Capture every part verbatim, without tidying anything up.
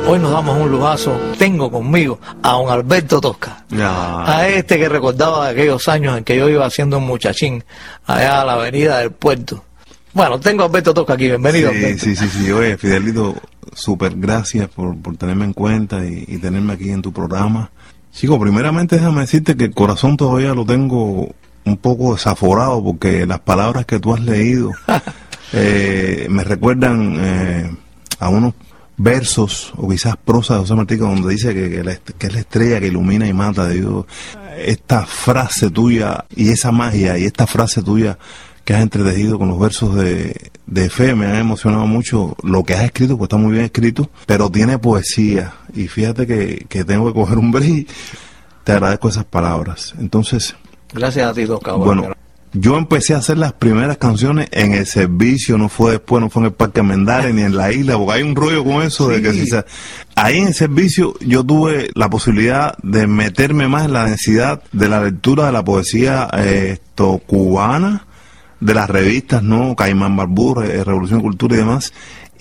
Hoy nos damos un lujazo. Tengo conmigo a don Alberto Tosca. Ya. A este que recordaba de aquellos años en que yo iba haciendo un muchachín allá a la avenida del puerto. Bueno, tengo a Alberto Tosca aquí. Bienvenido, Sí, Alberto. sí, sí, sí. Oye, Fidelito, súper gracias por, por tenerme en cuenta y, y tenerme aquí en tu programa. Chico, primeramente déjame decirte que el corazón todavía lo tengo un poco desaforado porque las palabras que tú has leído eh, me recuerdan eh, a unos versos o quizás prosa de José Martí donde dice que, que, la, que es la estrella que ilumina y mata. Digo, esta frase tuya y esa magia y esta frase tuya que has entretejido con los versos de, de Fe me han emocionado mucho. Lo que has escrito, pues está muy bien escrito, pero tiene poesía y fíjate que, que tengo que coger un break. Te agradezco esas palabras. Entonces, gracias a ti, Tosca. Bueno, yo empecé a hacer las primeras canciones en el servicio, no fue después, no fue en el Parque Armendáriz ni en la isla, porque hay un rollo con eso sí. de que si se... Ahí en el servicio yo tuve la posibilidad de meterme más en la densidad de la lectura de la poesía eh, esto, cubana, de las revistas, ¿no? Caimán Barbur, eh, Revolución, Cultura y demás,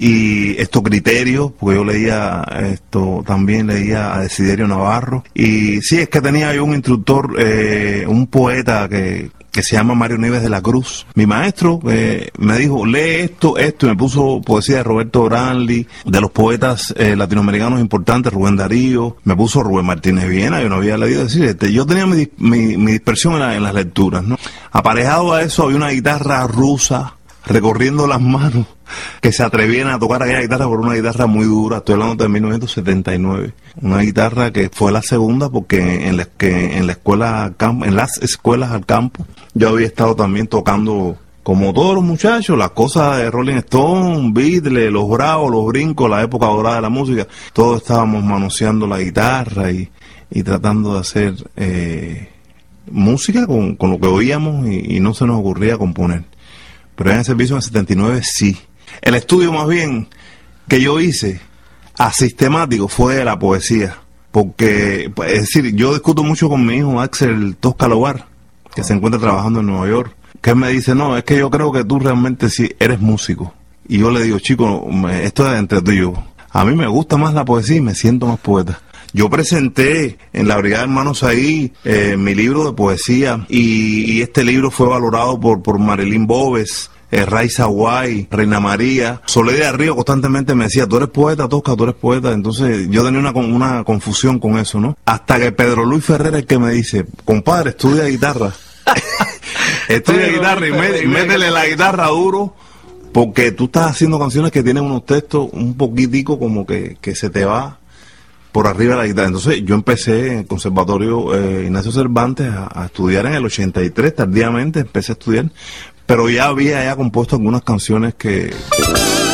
y estos criterios, porque yo leía esto, también leía a Desiderio Navarro, y sí, es que tenía yo un instructor, eh, un poeta que, que se llama Mario Nieves de la Cruz, mi maestro, eh, me dijo, lee esto, esto, y me puso poesía de Roberto Branly, de los poetas eh, latinoamericanos importantes, Rubén Darío, me puso Rubén Martínez Viena, yo no había leído decir, este, yo tenía mi, mi, mi dispersión en, la, en las lecturas, ¿no? Aparejado a eso había una guitarra rusa, recorriendo las manos, que se atrevían a tocar aquella guitarra por una guitarra muy dura. Estoy hablando de mil novecientos setenta y nueve, una guitarra que fue la segunda porque en la, que en la escuela en las escuelas al campo yo había estado también tocando como todos los muchachos las cosas de Rolling Stone, Beatles, los Bravos, los Brincos, la época dorada de la música. Todos estábamos manoseando la guitarra y, y tratando de hacer eh, música con, con lo que oíamos y, y no se nos ocurría componer. Pero en el servicio en el setenta y nueve sí. El estudio más bien que yo hice a sistemático fue de la poesía. Porque, es decir, yo discuto mucho con mi hijo Axel Tosca Lobar, que se encuentra trabajando en Nueva York, que él me dice, no, es que yo creo que tú realmente sí eres músico. Y yo le digo, chico, esto es entre tú y yo. A mí me gusta más la poesía y me siento más poeta. Yo presenté en la Brigada de Hermanos ahí eh, mi libro de poesía y, y este libro fue valorado por, por Marilyn Bobes, eh, Raiza Guay, Reina María. Soledad Río constantemente me decía, tú eres poeta, Tosca, tú eres poeta. Entonces yo tenía una, una confusión con eso, ¿no? Hasta que Pedro Luis Ferrer es el que me dice, compadre, estudia guitarra. Estudia guitarra y, me, y métele la guitarra duro. Porque tú estás haciendo canciones que tienen unos textos un poquitico como que, que se te va por arriba de la guitarra. Entonces yo empecé en el Conservatorio eh, Ignacio Cervantes a, a estudiar en el ochenta y tres, tardíamente empecé a estudiar, pero ya había ya compuesto algunas canciones que...